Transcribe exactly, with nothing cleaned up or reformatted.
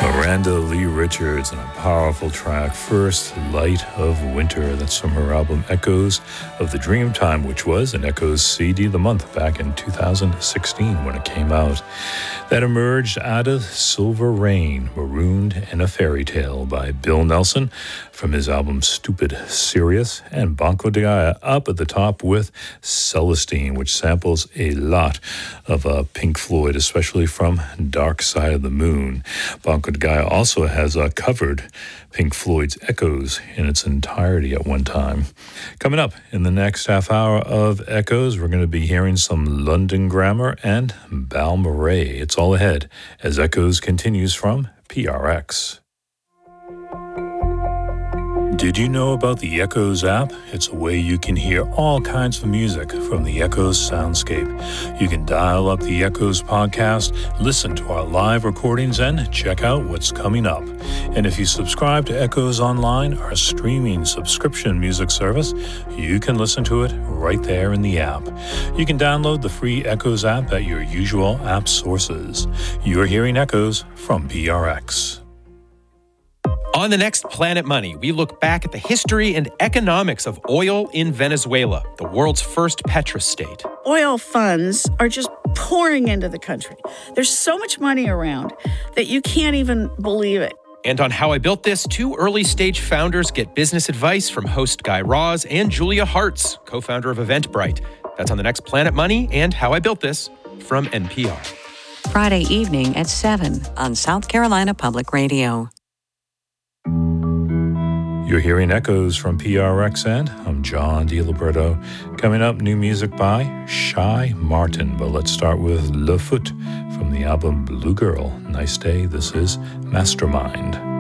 Miranda Lee Richards and a powerful track, First Light of Winter. That's from her album Echoes of the Dreamtime, which was an Echoes C D of the month back in two thousand sixteen when it came out. That emerged out of Silver Rain, Marooned in a Fairy Tale by Bill Nelson from his album Stupid Serious, and Banco de Gaia up at the top with Celestine, which samples a lot of uh, Pink Floyd, especially from Dark Side of the Moon. Banco de Gaia also has uh, covered Pink Floyd's Echoes in its entirety at one time. Coming up in the next half hour of Echoes, we're going to be hearing some London Grammar and Balmorhea. It's all ahead as Echoes continues from P R X. Did you know about the Echoes app? It's a way you can hear all kinds of music from the Echoes soundscape. You can dial up the Echoes podcast, listen to our live recordings, and check out what's coming up. And if you subscribe to Echoes Online, our streaming subscription music service, you can listen to it right there in the app. You can download the free Echoes app at your usual app sources. You're hearing Echoes from P R X. On the next Planet Money, we look back at the history and economics of oil in Venezuela, the world's first petrostate. Oil funds are just pouring into the country. There's so much money around that you can't even believe it. And on How I Built This, two early-stage founders get business advice from host Guy Raz and Julia Hartz, co-founder of Eventbrite. That's on the next Planet Money and How I Built This from N P R. Friday evening at seven on South Carolina Public Radio. You're hearing Echoes from P R X, and I'm John DiLiberto. Coming up, new music by Shy Martin, but let's start with Le Foot from the album Blue Girl. Nice day, this is Mastermind.